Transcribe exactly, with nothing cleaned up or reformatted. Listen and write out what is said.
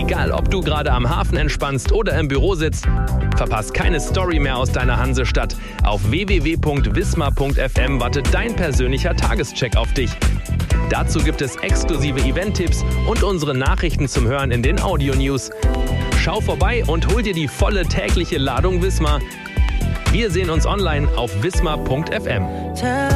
Egal, ob du gerade am Hafen entspannst oder im Büro sitzt, verpasst keine Story mehr aus deiner Hansestadt. Auf w w w punkt wismar punkt f m wartet dein persönlicher Tagescheck auf dich. Dazu gibt es exklusive Event-Tipps und unsere Nachrichten zum Hören in den Audio-News. Schau vorbei und hol dir die volle tägliche Ladung Wismar. Wir sehen uns online auf wismar punkt f m.